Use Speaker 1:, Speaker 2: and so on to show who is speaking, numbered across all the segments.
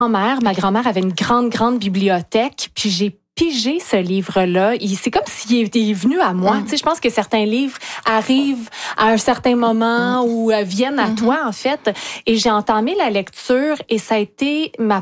Speaker 1: Ma grand-mère avait une grande bibliothèque, puis j'ai pigé ce livre-là. C'est comme s'il était venu à moi. Tu sais, je pense que certains livres arrivent à un certain moment ou viennent à toi, en fait. Et j'ai entamé la lecture et ça a été la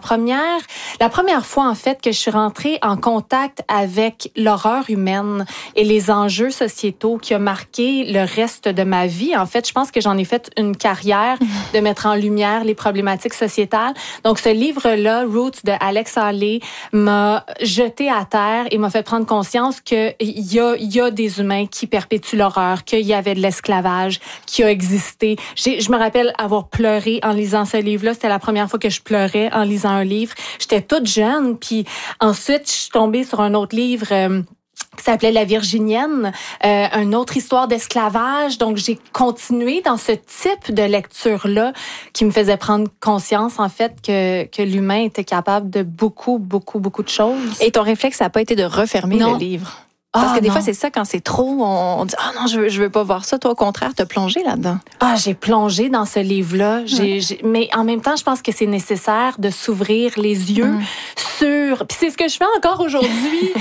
Speaker 1: première fois, en fait, que je suis rentrée en contact avec l'horreur humaine et les enjeux sociétaux qui ont marqué le reste de ma vie. En fait, je pense que j'en ai fait une carrière de mettre en lumière les problématiques sociétales. Donc, ce livre-là, Roots de Alex Haley, m'a jeté à terre et m'a fait prendre conscience qu'il y a des humains qui perpétuent l'horreur, qu'il y avait de l'esclavage qui a existé. Je me rappelle avoir pleuré en lisant ce livre-là. C'était la première fois que je pleurais en lisant un livre. J'étais toute jeune, puis ensuite, je suis tombée sur un autre livre qui s'appelait La Virginienne, une autre histoire d'esclavage. Donc, j'ai continué dans ce type de lecture-là qui me faisait prendre conscience, en fait, que l'humain était capable de beaucoup de choses.
Speaker 2: Et ton réflexe, ça n'a pas été de refermer le livre? Parce que des fois, c'est ça, quand c'est trop, on dit « Ah non, je veux pas voir ça ». Toi, au contraire, t'as plongé là-dedans.
Speaker 1: J'ai plongé dans ce livre-là. Mais en même temps, je pense que c'est nécessaire de s'ouvrir les yeux sur... Puis c'est ce que je fais encore aujourd'hui.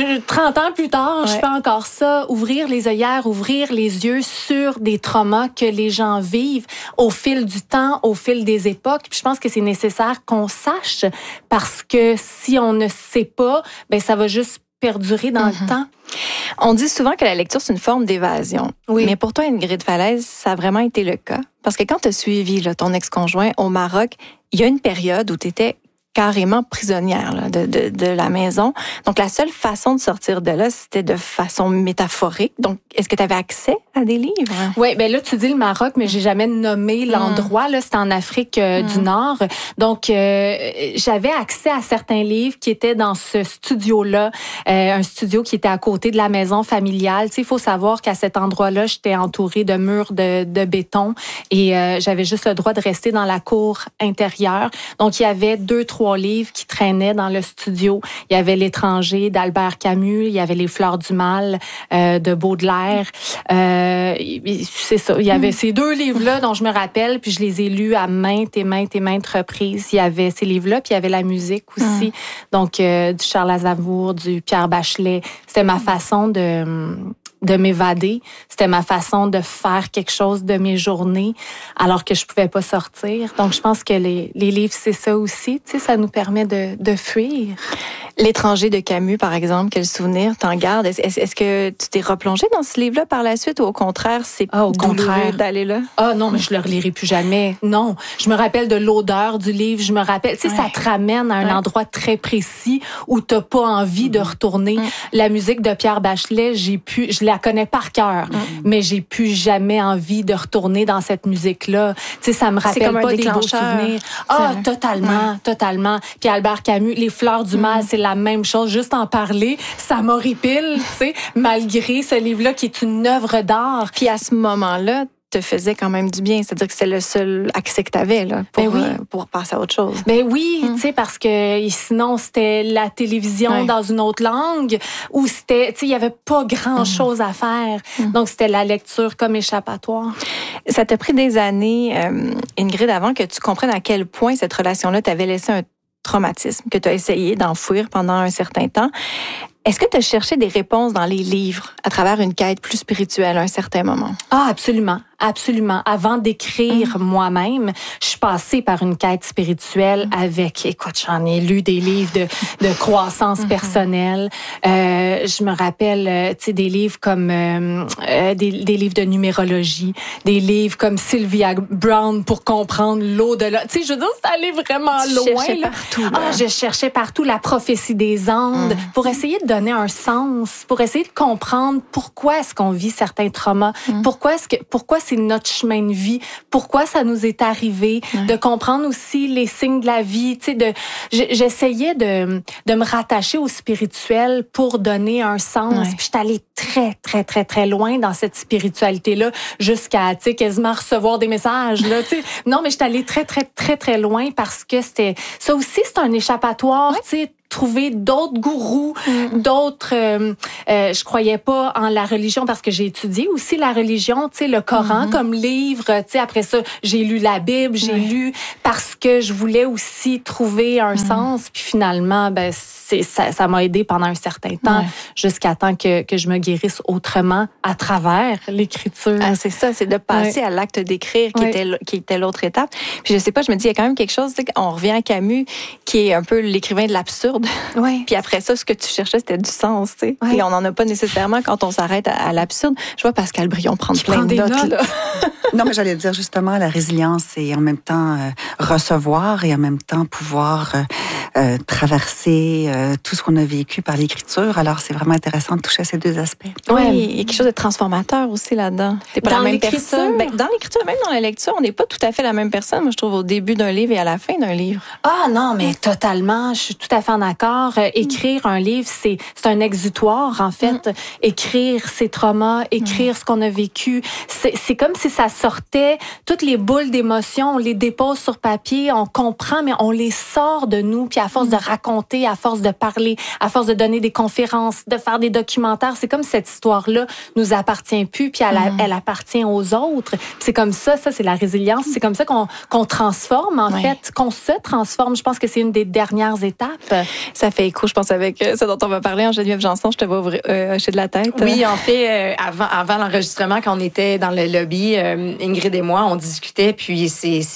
Speaker 1: 30 ans plus tard, je fais encore ça. Ouvrir les œillères, ouvrir les yeux sur des traumas que les gens vivent au fil du temps, au fil des époques. Puis je pense que c'est nécessaire qu'on sache parce que si on ne sait pas, ben ça va juste perdurer dans le temps.
Speaker 2: On dit souvent que la lecture, c'est une forme d'évasion. Oui. Mais pour toi, Ingrid Falaise, ça a vraiment été le cas. Parce que quand tu as suivi ton ex-conjoint au Maroc, il y a une période où tu étais carrément prisonnière de la maison. Donc, la seule façon de sortir de là, c'était de façon métaphorique. Donc, est-ce que tu avais accès à des livres?
Speaker 1: Oui, ben là, tu dis le Maroc, mais j'ai jamais nommé l'endroit. Là, c'était en Afrique du Nord. Donc, j'avais accès à certains livres qui étaient dans ce studio-là, un studio qui était à côté de la maison familiale. Tu sais, il faut savoir qu'à cet endroit-là, j'étais entourée de murs de béton et j'avais juste le droit de rester dans la cour intérieure. Donc, il y avait 2-3 livres qui traînaient dans le studio. Il y avait L'étranger d'Albert Camus, il y avait Les fleurs du mal de Baudelaire. C'est ça. Il y avait ces 2 livres-là dont je me rappelle, puis je les ai lus à maintes reprises. Il y avait ces livres-là, puis il y avait la musique aussi. Donc, du Charles Aznavour, du Pierre Bachelet. C'était ma façon de m'évader. C'était ma façon de faire quelque chose de mes journées alors que je pouvais pas sortir. Donc, je pense que les livres, c'est ça aussi. Tu sais, ça nous permet de fuir.
Speaker 2: L'étranger de Camus, par exemple, quel souvenir t'en gardes? Est-ce que tu t'es replongée dans ce livre-là par la suite ou au contraire, c'est douloureux d'aller là?
Speaker 1: Non, mais je le relirai plus jamais. Non. Je me rappelle de l'odeur du livre. Je me rappelle, tu sais, ça te ramène à un endroit très précis où t'as pas envie de retourner. La musique de Pierre Bachelet, je la connais par cœur, mais j'ai plus jamais envie de retourner dans cette musique-là. Tu sais, ça me rappelle pas des beaux souvenirs. Totalement. Puis Albert Camus, Les fleurs du mal, c'est la même chose. Juste en parler, ça m'horripile, tu sais, malgré ce livre-là qui est une œuvre d'art.
Speaker 2: Puis à ce moment-là, te faisait quand même du bien. C'est-à-dire que c'est le seul accès que tu avais là, pour passer à autre chose.
Speaker 1: Ben oui, tu sais, parce que sinon, c'était la télévision dans une autre langue ou c'était, tu sais, il n'y avait pas grand-chose à faire. Donc, c'était la lecture comme échappatoire.
Speaker 2: Ça t'a pris des années, Ingrid, avant que tu comprennes à quel point cette relation-là t'avait laissé un traumatisme, que tu as essayé d'enfouir pendant un certain temps. Est-ce que tu as cherché des réponses dans les livres à travers une quête plus spirituelle à un certain moment?
Speaker 1: Absolument. Avant d'écrire moi-même, je suis passée par une quête spirituelle écoute, j'en ai lu des livres de croissance personnelle. Je me rappelle, tu sais, des livres comme des livres de numérologie, des livres comme Sylvia Brown pour comprendre l'au-delà. Tu sais, je veux dire, c'est allé vraiment loin. Je cherchais partout la prophétie des Andes pour essayer de donner un sens, pour essayer de comprendre pourquoi est-ce qu'on vit certains traumas, pourquoi c'est notre chemin de vie, pourquoi ça nous est arrivé, de comprendre aussi les signes de la vie, tu sais, j'essayais de me rattacher au spirituel pour donner un sens. Puis j'étais allée très loin dans cette spiritualité-là jusqu'à, tu sais, quasiment recevoir des messages, là, tu sais. Non, mais j'étais allée très loin parce que ça aussi, c'est un échappatoire, tu sais. trouver d'autres gourous, d'autres... je croyais pas en la religion parce que j'ai étudié aussi la religion, tu sais, le Coran comme livre. Tu sais, après ça, j'ai lu la Bible, j'ai lu parce que je voulais aussi trouver un sens. Puis finalement, ben ça m'a aidé pendant un certain temps, jusqu'à temps que je me guérisse autrement à travers l'écriture.
Speaker 2: Ah, c'est ça, c'est de passer à l'acte d'écrire qui était l'autre étape. Puis je sais pas, je me dis, il y a quand même quelque chose, on revient à Camus, qui est un peu l'écrivain de l'absurde. Puis après ça, ce que tu cherchais, c'était du sens, tu sais. Puis on n'en a pas nécessairement quand on s'arrête à l'absurde. Je vois Pascal Brion prendre plein de notes, là.
Speaker 3: Non, mais j'allais dire justement la résilience et en même temps recevoir et en même temps pouvoir traverser tout ce qu'on a vécu par l'écriture. Alors, c'est vraiment intéressant de toucher à ces deux aspects.
Speaker 2: Oui, il y a quelque chose de transformateur aussi là-dedans. T'es pas
Speaker 1: dans
Speaker 2: la même personne. Ben, dans l'écriture, même dans la lecture, on n'est pas tout à fait la même personne, moi, je trouve, au début d'un livre et à la fin d'un livre.
Speaker 1: Ah non, mais totalement, je suis tout à fait en accord. Écrire un livre, c'est un exutoire, en fait. Écrire ses traumas, écrire ce qu'on a vécu. C'est comme si ça sortait, toutes les boules d'émotions, on les dépose sur papier, on comprend, mais on les sort de nous. Puis à force de raconter, à force de parler, à force de donner des conférences, de faire des documentaires, c'est comme si cette histoire-là nous appartient plus, puis elle appartient aux autres. C'est comme ça c'est la résilience. C'est comme ça qu'on transforme, en fait, qu'on se transforme. Je pense que c'est une des dernières étapes.
Speaker 2: Ça fait écho, je pense, avec ce dont on va parler en Geneviève Janson. Je te vois hocher de la tête.
Speaker 4: Oui, en fait, avant l'enregistrement, quand on était dans le lobby, Ingrid et moi, on discutait, puis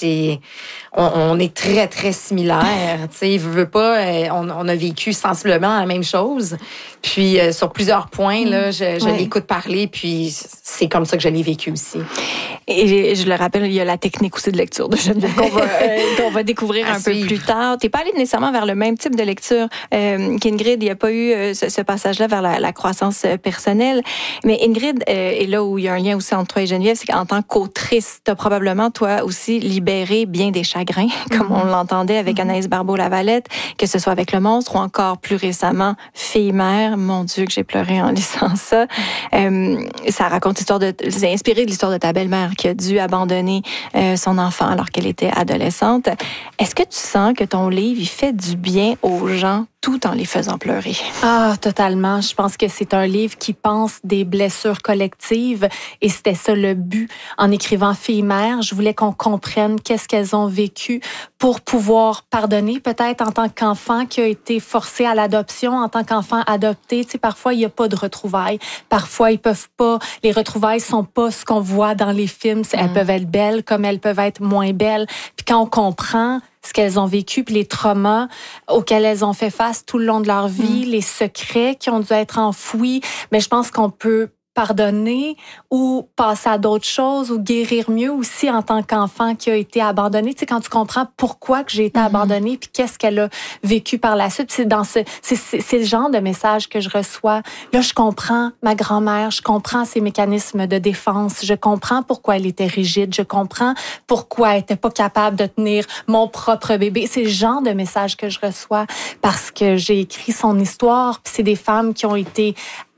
Speaker 4: on est très, très similaires. Tu sais, veut pas, on a vécu sensiblement la même chose. Puis, sur plusieurs points, là, je l'écoute parler, puis c'est comme ça que je l'ai vécu aussi.
Speaker 2: Et je le rappelle, il y a la technique aussi de lecture de Geneviève qu'on va découvrir un peu plus tard. T'es pas allée nécessairement vers le même type de lecture qu'Ingrid. Il n'y a pas eu ce passage-là vers la croissance personnelle. Mais Ingrid, et là où il y a un lien aussi entre toi et Geneviève, c'est qu'en tant qu'autrice, t'as probablement, toi aussi, libéré bien des chagrins, comme on l'entendait avec Anaïs Barbeau-Lavalette, que ce soit avec Le Monstre ou encore plus récemment, Fille-mère. Mon Dieu, que j'ai pleuré en lisant ça. Ça raconte l'histoire c'est inspiré de l'histoire de ta belle-mère qui a dû abandonner son enfant alors qu'elle était adolescente. Est-ce que tu sens que ton livre, il fait du bien aux gens tout en les faisant pleurer?
Speaker 1: Ah, totalement. Je pense que c'est un livre qui pense des blessures collectives et c'était ça le but. En écrivant Fille-mère, je voulais qu'on comprenne qu'est-ce qu'elles ont vécu pour pouvoir pardonner, peut-être en tant qu'enfant qui a été forcé à l'adoption, en tant qu'enfant adopté. Tu sais, parfois, il n'y a pas de retrouvailles. Parfois, ils peuvent pas, les retrouvailles sont pas ce qu'on voit dans les films. Elles peuvent être belles comme elles peuvent être moins belles. Puis quand on comprend ce qu'elles ont vécu, puis les traumas auxquels elles ont fait face tout le long de leur vie, les secrets qui ont dû être enfouis, mais je pense qu'on peut pardonner ou passer à d'autres choses ou guérir mieux aussi en tant qu'enfant qui a été abandonné. Tu sais, quand tu comprends pourquoi que j'ai été abandonnée puis qu'est-ce qu'elle a vécu par la suite, c'est le genre de message que je reçois. Là, je comprends ma grand-mère, je comprends ses mécanismes de défense, je comprends pourquoi elle était rigide, je comprends pourquoi elle était pas capable de tenir mon propre bébé. C'est le genre de message que je reçois parce que j'ai écrit son histoire, puis c'est des femmes qui ont été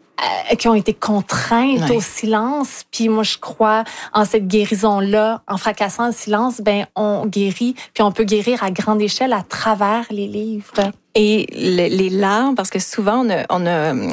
Speaker 1: contraintes au silence. Puis moi, je crois en cette guérison-là. En fracassant le silence, ben on guérit. Puis on peut guérir à grande échelle à travers les livres.
Speaker 2: Et les larmes, parce que souvent, on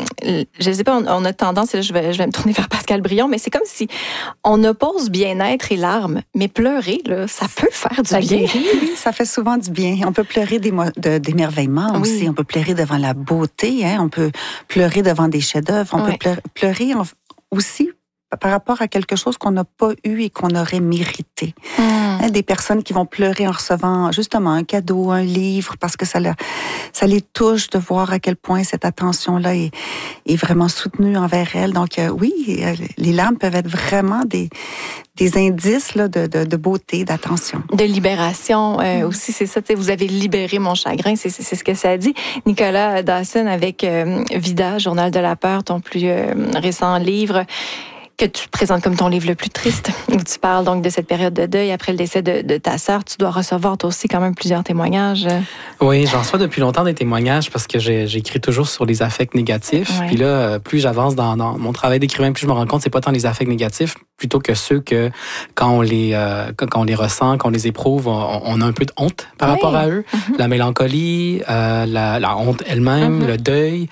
Speaker 2: a tendance, et là, je vais me tourner vers Pascal Brion, mais c'est comme si on oppose bien-être et larmes. Mais pleurer, là, ça peut faire du bien.
Speaker 3: Oui, ça fait souvent du bien. On peut pleurer d'émerveillement aussi. On peut pleurer devant la beauté. On peut pleurer devant des chefs-d'œuvre. On peut pleurer aussi par rapport à quelque chose qu'on n'a pas eu et qu'on aurait mérité. Des personnes qui vont pleurer en recevant justement un cadeau, un livre, parce que ça les touche de voir à quel point cette attention-là est vraiment soutenue envers elles. Donc oui, les larmes peuvent être vraiment des indices là, de beauté, d'attention.
Speaker 2: De libération aussi, c'est ça. Vous avez libéré mon chagrin, c'est ce que ça dit. Nicolas Dawson avec Vida, Journal de la peur, ton plus récent livre, que tu présentes comme ton livre le plus triste, où tu parles donc de cette période de deuil après le décès de ta sœur. Tu dois recevoir toi aussi quand même plusieurs témoignages.
Speaker 5: Oui, j'en reçois depuis longtemps des témoignages parce que j'écris toujours sur les affects négatifs. Puis là, plus j'avance dans mon travail d'écrivain, plus je me rends compte que c'est pas tant les affects négatifs, plutôt que ceux que quand on les ressent, quand on les éprouve, on a un peu de honte par rapport à eux. La mélancolie, la honte elle-même, le deuil,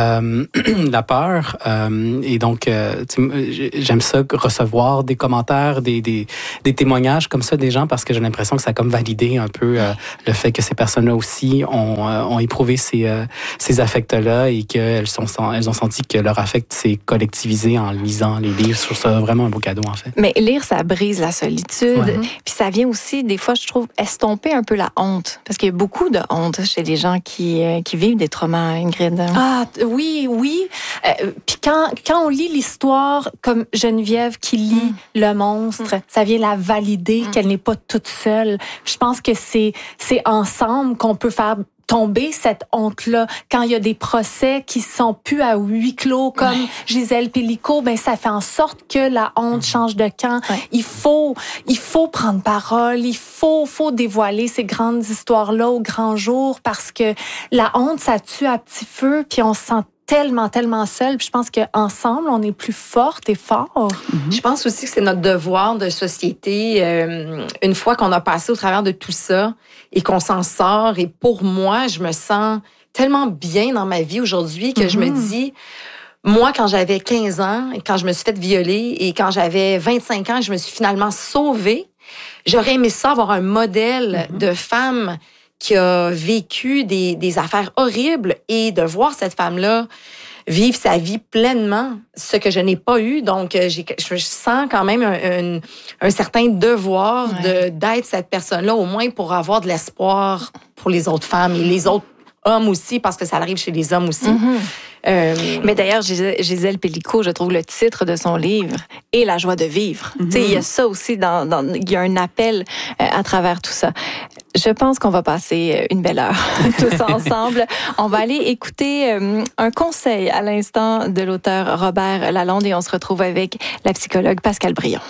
Speaker 5: la peur. Et donc, j'aime ça, recevoir des commentaires, des témoignages comme ça des gens, parce que j'ai l'impression que ça a comme validé un peu le fait que ces personnes-là aussi ont éprouvé ces affects-là et qu'elles ont senti que leur affect s'est collectivisé en lisant les livres. Je trouve ça vraiment un beau cadeau, en fait.
Speaker 2: Mais lire, ça brise la solitude. Puis ça vient aussi, des fois, je trouve, estomper un peu la honte. Parce qu'il y a beaucoup de honte chez les gens qui vivent des traumas, Ingrid.
Speaker 1: Ah, oui. Puis quand on lit l'histoire, comme Geneviève qui lit le monstre, ça vient la valider qu'elle n'est pas toute seule. Je pense que c'est ensemble qu'on peut faire tomber cette honte-là. Quand il y a des procès qui sont plus à huis clos, comme Gisèle Pelicot, ben ça fait en sorte que la honte change de camp. Il faut prendre parole, il faut dévoiler ces grandes histoires-là au grand jour, parce que la honte, ça tue à petit feu, puis on se sent tellement seul. Puis je pense qu'ensemble, on est plus fortes et forts.
Speaker 4: Je pense aussi que c'est notre devoir de société, une fois qu'on a passé au travers de tout ça et qu'on s'en sort. Et pour moi, je me sens tellement bien dans ma vie aujourd'hui que je me dis, moi, quand j'avais 15 ans, quand je me suis fait violer, et quand j'avais 25 ans, je me suis finalement sauvée, j'aurais aimé ça, avoir un modèle de femme qui a vécu des affaires horribles, et de voir cette femme-là vivre sa vie pleinement, ce que je n'ai pas eu. Donc, je sens quand même un certain devoir d'être cette personne-là, au moins pour avoir de l'espoir pour les autres femmes et les autres hommes aussi, parce que ça arrive chez les hommes aussi.
Speaker 2: Mais d'ailleurs, Gisèle Pelicot, je trouve le titre de son livre est La joie de vivre. Il y a ça aussi, il y a un appel à travers tout ça. Je pense qu'on va passer une belle heure tous ensemble. On va aller écouter un conseil à l'instant de l'auteur Robert Lalonde, et on se retrouve avec la psychologue Pascale Brion.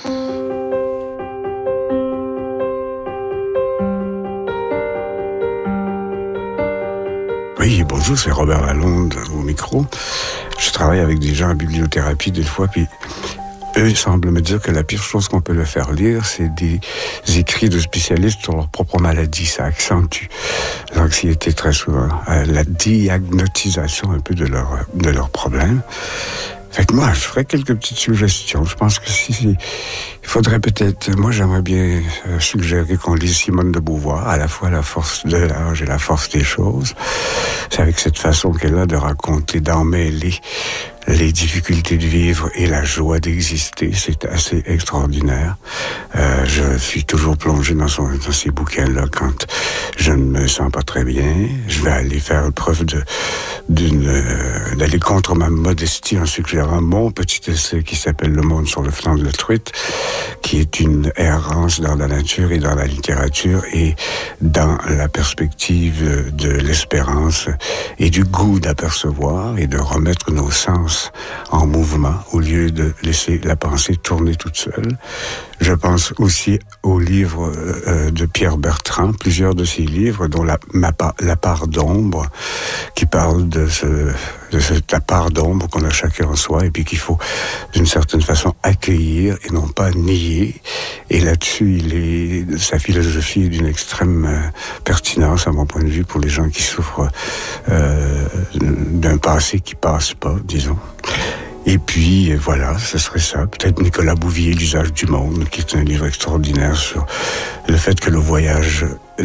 Speaker 6: Oui, bonjour, c'est Robert Lalonde au micro. Je travaille avec des gens en bibliothérapie des fois, puis eux semblent me dire que la pire chose qu'on peut leur faire lire, c'est des écrits de spécialistes sur leur propre maladie. Ça accentue l'anxiété très souvent, la diagnostisation un peu de leurs problèmes. Fait que moi, je ferais quelques petites suggestions. Je pense que il faudrait peut-être... Moi, j'aimerais bien suggérer qu'on lise Simone de Beauvoir, à la fois la force de l'âge et la force des choses. C'est avec cette façon qu'elle a de raconter, d'emmêler les difficultés de vivre et la joie d'exister. C'est assez extraordinaire. Je suis toujours plongé dans ces bouquins-là quand je ne me sens pas très bien. Je vais aller faire preuve d'aller contre ma modestie en suggérant mon petit essai qui s'appelle Le monde sur le flanc de la truite, qui est une errance dans la nature et dans la littérature et dans la perspective de l'espérance et du goût d'apercevoir et de remettre nos sens en mouvement au lieu de laisser la pensée tourner toute seule. Je pense aussi aux livres de Pierre Bertrand, plusieurs de ses livres, dont La part d'ombre, qui parle de la part d'ombre qu'on a chacun en soi et puis qu'il faut d'une certaine façon accueillir et non pas nier. Et là-dessus, sa philosophie est d'une extrême pertinence à mon point de vue pour les gens qui souffrent d'un passé qui passe pas, disons. Et puis, voilà, ce serait ça. Peut-être Nicolas Bouvier, L'usage du monde, qui est un livre extraordinaire sur le fait que le voyage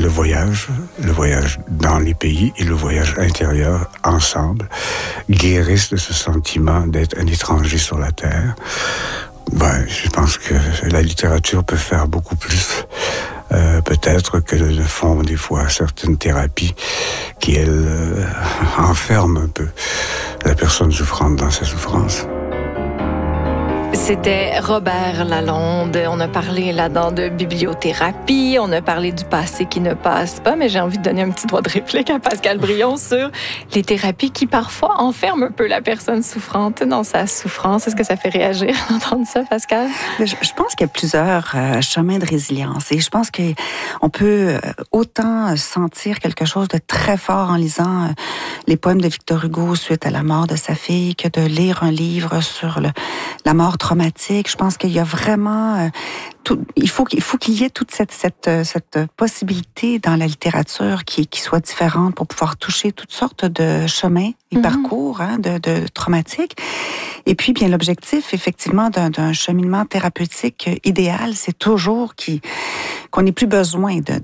Speaker 6: dans les pays et le voyage intérieur ensemble guérissent de ce sentiment d'être un étranger sur la terre. Je pense que la littérature peut faire beaucoup plus, peut-être que le font des fois certaines thérapies qui, elles, enferment un peu la personne souffrante dans sa souffrance.
Speaker 2: C'était Robert Lalonde. On a parlé là-dedans de bibliothérapie, on a parlé du passé qui ne passe pas, mais j'ai envie de donner un petit droit de réplique à Pascale Brion sur les thérapies qui parfois enferment un peu la personne souffrante dans sa souffrance. Est-ce que ça fait réagir d'entendre ça, Pascale?
Speaker 3: Je pense qu'il y a plusieurs chemins de résilience et je pense qu'on peut autant sentir quelque chose de très fort en lisant les poèmes de Victor Hugo suite à la mort de sa fille que de lire un livre sur la mort traumatique. Je pense qu'il y a vraiment il faut qu'il y ait toute cette possibilité dans la littérature qui soit différente pour pouvoir toucher toutes sortes de chemins et parcours de traumatiques. Et puis, bien, l'objectif, effectivement, d'un cheminement thérapeutique idéal, c'est toujours qu'on n'ait plus besoin de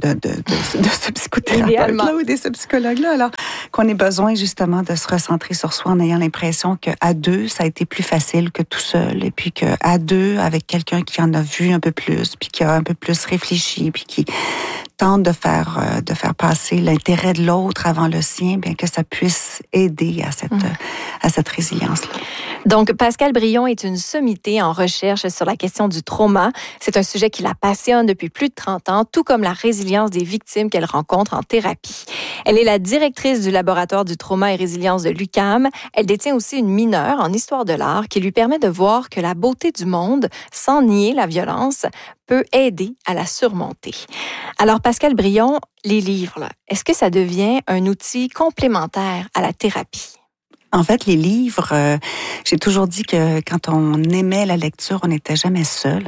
Speaker 3: ce psychothérapeute-là ou de ce psychologue-là. Alors, qu'on ait besoin, justement, de se recentrer sur soi en ayant l'impression qu'à deux, ça a été plus facile que tout seul. Et puis qu'à deux, avec quelqu'un qui en a vu un peu plus, puis qui a un peu plus réfléchi, puis qui tente de faire passer l'intérêt de l'autre avant le sien, bien que ça puisse aider à cette résilience-là.
Speaker 2: Donc, Pascale Brion est une sommité en recherche sur la question du trauma. C'est un sujet qui la passionne depuis plus de 30 ans, tout comme la résilience des victimes qu'elle rencontre en thérapie. Elle est la directrice du laboratoire du trauma et résilience de l'UQAM. Elle détient aussi une mineure en histoire de l'art qui lui permet de voir que la beauté du monde, sans nier la violence, peut aider à la surmonter. Alors, Pascale Brion, les livres, est-ce que ça devient un outil complémentaire à la thérapie?
Speaker 3: En fait, les livres, j'ai toujours dit que quand on aimait la lecture, on n'était jamais seul.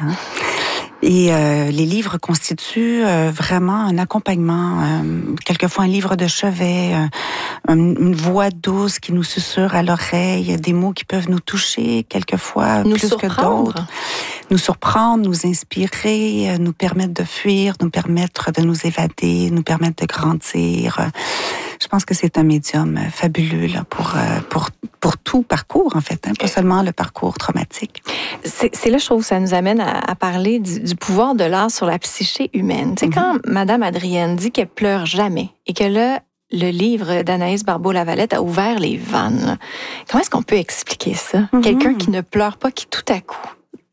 Speaker 3: Et les livres constituent vraiment un accompagnement, quelquefois un livre de chevet, une voix douce qui nous susurre à l'oreille, des mots qui peuvent nous toucher, quelquefois
Speaker 2: nous
Speaker 3: plus
Speaker 2: surprendre.
Speaker 3: Que d'autres. Nous surprendre, nous inspirer, nous permettre de fuir, nous permettre de nous évader, nous permettre de grandir. Je pense que c'est un médium fabuleux là, pour tout parcours, en fait, pas seulement le parcours traumatique.
Speaker 2: C'est là, je trouve, que ça nous amène à parler du pouvoir de l'art sur la psyché humaine. Tu sais, quand Madame Adrienne dit qu'elle pleure jamais et que là, le livre d'Anaïs Barbeau-Lavalette a ouvert les vannes, comment est-ce qu'on peut expliquer ça? Quelqu'un qui ne pleure pas, qui tout à coup,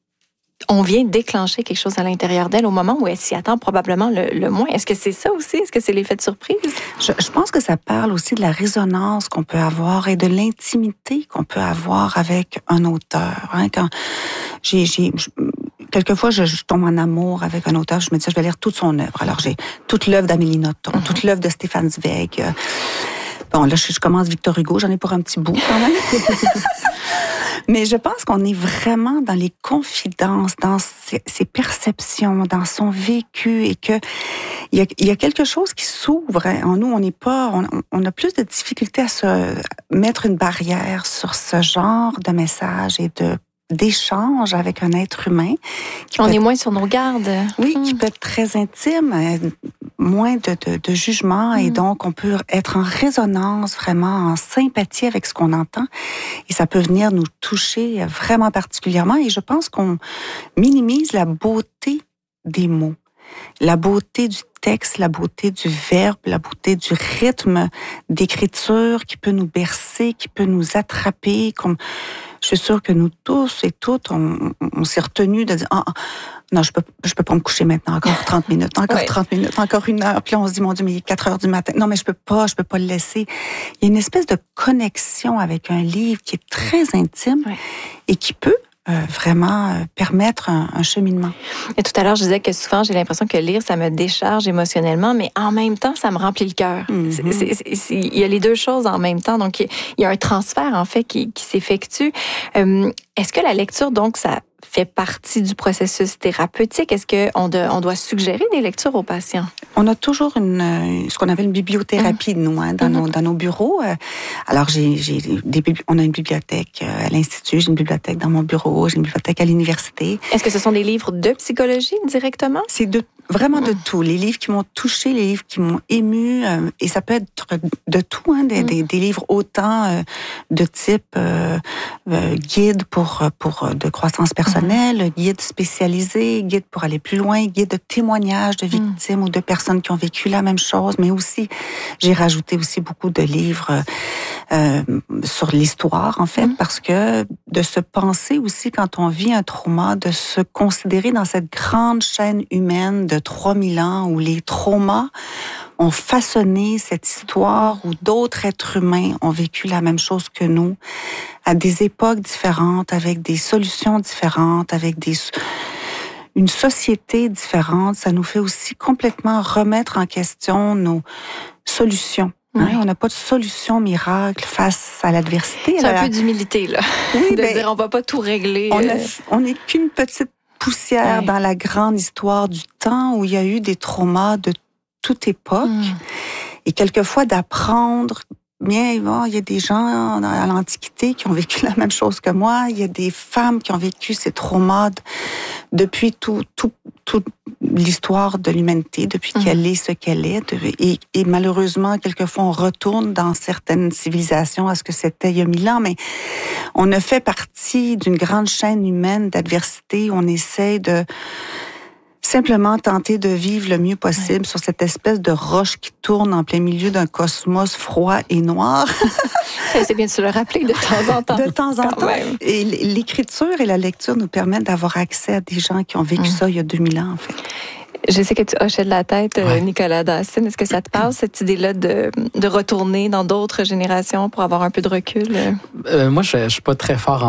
Speaker 2: on vient déclencher quelque chose à l'intérieur d'elle au moment où elle s'y attend probablement le moins. Est-ce que c'est ça aussi? Est-ce que c'est l'effet de surprise?
Speaker 3: Je pense que ça parle aussi de la résonance qu'on peut avoir et de l'intimité qu'on peut avoir avec un auteur. Quand quelquefois, je tombe en amour avec un auteur, je me dis, je vais lire toute son œuvre. Alors, j'ai toute l'œuvre d'Amélie Nothomb, toute l'œuvre de Stéphane Zweig. Bon, là, je commence Victor Hugo, j'en ai pour un petit bout quand même. Mais je pense qu'on est vraiment dans les confidences, dans ses perceptions, dans son vécu, et que il y a quelque chose qui s'ouvre en nous. On a plus de difficultés à se mettre une barrière sur ce genre de message et d'échange avec un être humain.
Speaker 2: On est moins sur nos gardes.
Speaker 3: Oui, qui peut être très intime, moins de jugement, et donc on peut être en résonance, vraiment en sympathie avec ce qu'on entend, et ça peut venir nous toucher vraiment particulièrement, et je pense qu'on minimise la beauté des mots, la beauté du texte, la beauté du verbe, la beauté du rythme d'écriture qui peut nous bercer, qui peut nous attraper, je suis sûre que nous tous et toutes, on s'est retenus de dire non, je peux pas me coucher maintenant, encore 30 minutes, encore 30 minutes, encore 1 heure. Puis là, on se dit, mon Dieu, mais il est 4 heures du matin. Non, mais je peux pas le laisser. Il y a une espèce de connexion avec un livre qui est très intime et qui peut vraiment permettre un cheminement.
Speaker 2: Et tout à l'heure, je disais que souvent, j'ai l'impression que lire, ça me décharge émotionnellement, mais en même temps, ça me remplit le cœur. Il y a les deux choses en même temps. Donc, il y a un transfert, en fait, qui s'effectue. Est-ce que la lecture, donc, ça fait partie du processus thérapeutique? Est-ce qu'on doit suggérer des lectures aux patients? On
Speaker 3: a toujours ce qu'on appelle une bibliothérapie, nous, dans nos bureaux. Alors, on a une bibliothèque à l'Institut, j'ai une bibliothèque dans mon bureau, j'ai une bibliothèque à l'université.
Speaker 2: Est-ce que ce sont des livres de psychologie directement?
Speaker 3: C'est vraiment de tout. Les livres qui m'ont touchée, les livres qui m'ont émue, et ça peut être de tout, des livres autant de type guide pour de croissance personnelle, guide spécialisé, guide pour aller plus loin, guide de témoignages de victimes ou de personnes qui ont vécu la même chose, mais aussi, j'ai rajouté aussi beaucoup de livres sur l'histoire, en fait, parce que de se penser aussi quand on vit un trauma, de se considérer dans cette grande chaîne humaine de 3000 ans où les traumas ont façonné cette histoire, où d'autres êtres humains ont vécu la même chose que nous, à des époques différentes, avec des solutions différentes, avec une société différente. Ça nous fait aussi complètement remettre en question nos solutions On n'a pas de solution miracle face à l'adversité.
Speaker 2: C'est un peu d'humilité, là.
Speaker 3: Oui,
Speaker 2: de dire, on va pas tout régler.
Speaker 3: On n'est qu'une petite poussière dans la grande histoire du temps où il y a eu des traumas de toute époque. Et quelquefois, d'apprendre... Bien, il y a des gens à l'Antiquité qui ont vécu la même chose que moi. Il y a des femmes qui ont vécu ces traumas depuis toute l'histoire de l'humanité, depuis qu'elle est ce qu'elle est. Et malheureusement, quelquefois, on retourne dans certaines civilisations à ce que c'était il y a 1000 ans, mais on a fait partie d'une grande chaîne humaine d'adversité. On essaie de simplement tenter de vivre le mieux possible sur cette espèce de roche qui tourne en plein milieu d'un cosmos froid et noir.
Speaker 2: C'est bien de se le rappeler de temps en temps.
Speaker 3: De temps en temps. Et l'écriture et la lecture nous permettent d'avoir accès à des gens qui ont vécu ça il y a 2000 ans, en fait.
Speaker 2: Je sais que tu hochais de la tête, Nicolas Dawson. Est-ce que ça te parle, cette idée-là de retourner dans d'autres générations pour avoir un peu de recul?
Speaker 5: Moi, je suis pas très fort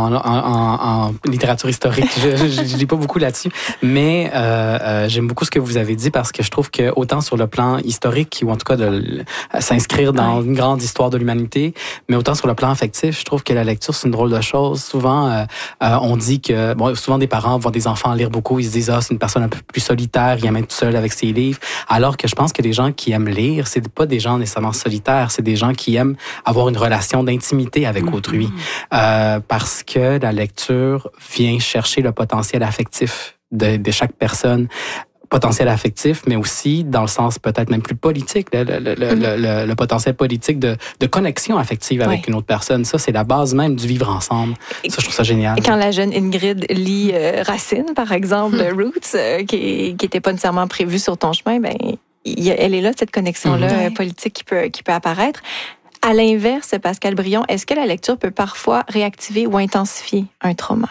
Speaker 5: en littérature historique. Je lis pas beaucoup là-dessus. Mais j'aime beaucoup ce que vous avez dit parce que je trouve que autant sur le plan historique, ou en tout cas de s'inscrire dans une grande histoire de l'humanité, mais autant sur le plan affectif, je trouve que la lecture, c'est une drôle de chose. Souvent, on dit que... souvent, des parents voient des enfants lire beaucoup, ils se disent « Ah, c'est une personne un peu plus solitaire, il aime être tout seul avec ses livres », alors que je pense que les gens qui aiment lire, c'est pas des gens nécessairement solitaires, c'est des gens qui aiment avoir une relation d'intimité avec autrui, parce que la lecture vient chercher le potentiel affectif de chaque personne. Potentiel affectif, mais aussi dans le sens peut-être même plus politique, le potentiel politique de connexion affective avec une autre personne. Ça, c'est la base même du vivre ensemble. Ça, je trouve ça génial.
Speaker 2: Et quand la jeune Ingrid lit Racine, par exemple, Roots, qui était pas nécessairement prévue sur ton chemin, elle est là, cette connexion-là politique qui peut apparaître. À l'inverse, Pascal Brion, est-ce que la lecture peut parfois réactiver ou intensifier un trauma?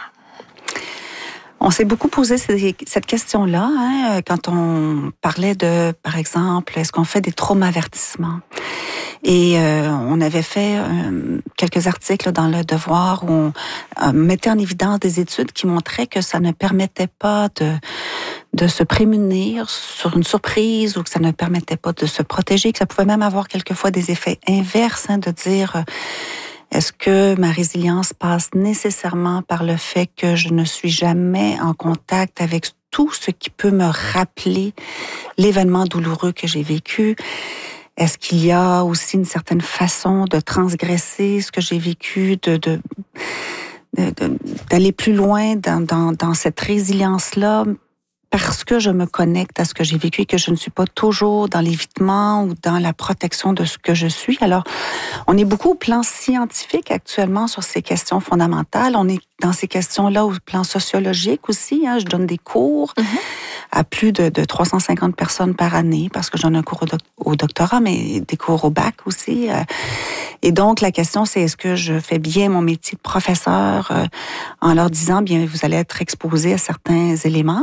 Speaker 3: On s'est beaucoup posé cette question-là quand on parlait de, par exemple, est-ce qu'on fait des traumavertissements? Et on avait fait quelques articles dans Le Devoir où on mettait en évidence des études qui montraient que ça ne permettait pas de se prémunir sur une surprise ou que ça ne permettait pas de se protéger, que ça pouvait même avoir quelquefois des effets inverses, de dire... Est-ce que ma résilience passe nécessairement par le fait que je ne suis jamais en contact avec tout ce qui peut me rappeler l'événement douloureux que j'ai vécu? Est-ce qu'il y a aussi une certaine façon de transgresser ce que j'ai vécu, d'aller plus loin dans cette résilience-là? Parce que je me connecte à ce que j'ai vécu et que je ne suis pas toujours dans l'évitement ou dans la protection de ce que je suis. Alors, on est beaucoup au plan scientifique actuellement sur ces questions fondamentales. On est dans ces questions-là au plan sociologique aussi. Je donne des cours à plus de 350 personnes par année parce que j'en ai un cours au doctorat, mais des cours au bac aussi. Et donc, la question, c'est est-ce que je fais bien mon métier de professeur en leur disant, bien, vous allez être exposé à certains éléments,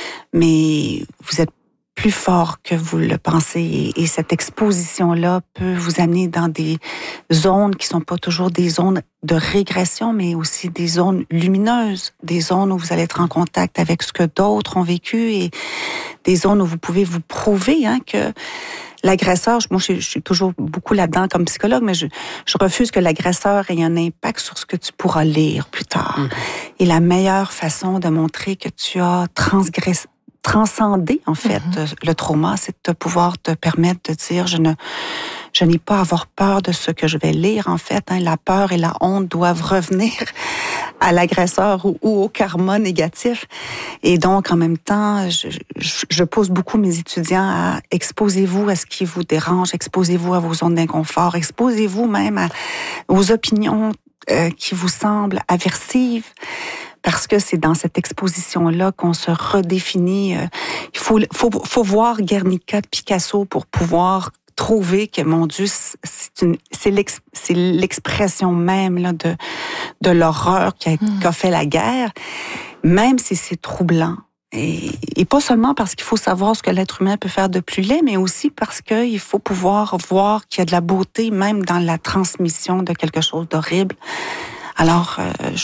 Speaker 3: mais vous êtes plus fort que vous le pensez. Et cette exposition-là peut vous amener dans des zones qui sont pas toujours des zones de régression, mais aussi des zones lumineuses, des zones où vous allez être en contact avec ce que d'autres ont vécu et des zones où vous pouvez vous prouver que l'agresseur, moi je suis toujours beaucoup là-dedans comme psychologue, mais je refuse que l'agresseur ait un impact sur ce que tu pourras lire plus tard. Et la meilleure façon de montrer que tu as transcender, en fait, le trauma, c'est de pouvoir te permettre de dire, je n'ai pas à avoir peur de ce que je vais lire, en fait. La peur et la honte doivent revenir à l'agresseur ou au karma négatif. Et donc, en même temps, je pose beaucoup mes étudiants à exposez-vous à ce qui vous dérange, exposez-vous à vos zones d'inconfort, exposez-vous même aux opinions qui vous semblent aversives. Parce que c'est dans cette exposition-là qu'on se redéfinit. Il faut voir Guernica de Picasso pour pouvoir trouver que, mon Dieu, c'est l'expression même là, de l'horreur qu'a fait la guerre, même si c'est troublant. Et pas seulement parce qu'il faut savoir ce que l'être humain peut faire de plus laid, mais aussi parce qu'il faut pouvoir voir qu'il y a de la beauté même dans la transmission de quelque chose d'horrible Alors,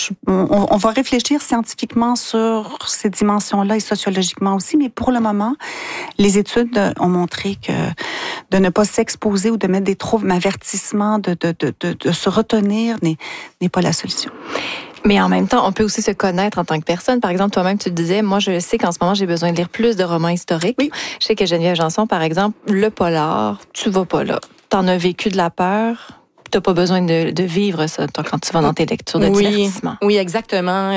Speaker 3: on va réfléchir scientifiquement sur ces dimensions-là et sociologiquement aussi, mais pour le moment, les études ont montré que de ne pas s'exposer ou de mettre des troubles, avertissements, de se retenir n'est pas la solution.
Speaker 2: Mais en même temps, on peut aussi se connaître en tant que personne. Par exemple, toi-même, tu te disais, moi, je sais qu'en ce moment, j'ai besoin de lire plus de romans historiques. Oui. Je sais que Geneviève Janson, par exemple, le polar, tu vas pas là. T'en as vécu de la peur. T'as pas besoin de vivre ça, toi, quand tu vas dans tes lectures de divertissement.
Speaker 4: Oui, exactement.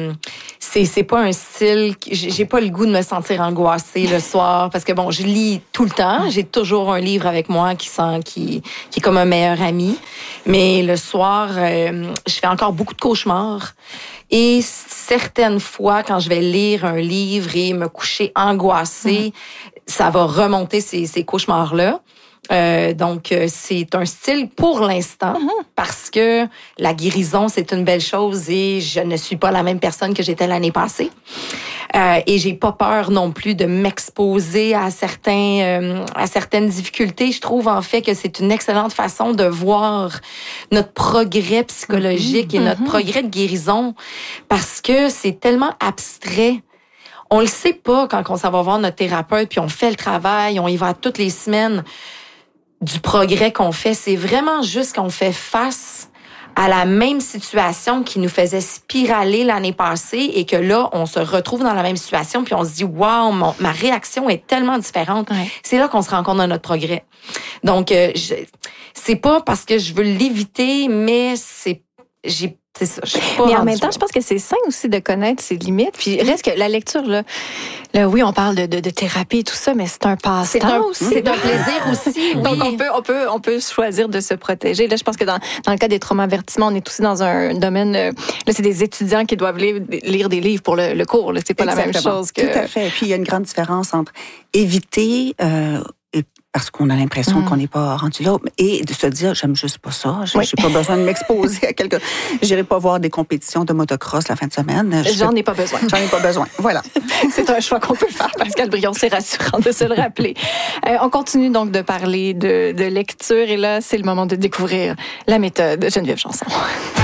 Speaker 4: C'est pas un style. J'ai pas le goût de me sentir angoissée le soir parce que bon, je lis tout le temps. J'ai toujours un livre avec moi qui est comme un meilleur ami. Mais le soir, je fais encore beaucoup de cauchemars. Et certaines fois, quand je vais lire un livre et me coucher angoissée, ça va remonter ces cauchemars-là. Donc, c'est un style pour l'instant parce que la guérison, c'est une belle chose et je ne suis pas la même personne que j'étais l'année passée. Et j'ai pas peur non plus de m'exposer à certaines difficultés. Je trouve en fait que c'est une excellente façon de voir notre progrès psychologique et notre progrès de guérison parce que c'est tellement abstrait. On le sait pas quand on s'en va voir notre thérapeute puis on fait le travail, on y va toutes les semaines. Du progrès qu'on fait, c'est vraiment juste qu'on fait face à la même situation qui nous faisait spiraler l'année passée et que là, on se retrouve dans la même situation puis on se dit « Wow, ma réaction est tellement différente. Ouais. » C'est là qu'on se rend compte de notre progrès. Donc, c'est pas parce que je veux l'éviter, mais c'est ça.
Speaker 2: Mais en même temps, je pense que c'est sain aussi de connaître ses limites. Puis reste que la lecture, là, oui, on parle de thérapie et tout ça, mais c'est un passe-temps aussi.
Speaker 4: C'est un plaisir aussi. Oui.
Speaker 2: Donc, on peut choisir de se protéger. Là, je pense que dans le cas des traumavertissements, on est aussi dans un domaine... Là, c'est des étudiants qui doivent lire des livres pour le cours. Là. C'est pas Exactement. La même chose que...
Speaker 3: Tout à fait. Et puis, il y a une grande différence entre éviter... parce qu'on a l'impression qu'on n'est pas rendu là, et de se dire, j'aime juste pas ça, j'ai pas besoin de m'exposer à quelque... J'irai pas voir des compétitions de motocross la fin de semaine.
Speaker 2: J'en ai pas besoin.
Speaker 3: J'en ai pas besoin, voilà.
Speaker 2: C'est un choix qu'on peut faire, Pascale Brion, c'est rassurant de se le rappeler. On continue donc de parler de lecture, et là, c'est le moment de découvrir la méthode de Geneviève Janson.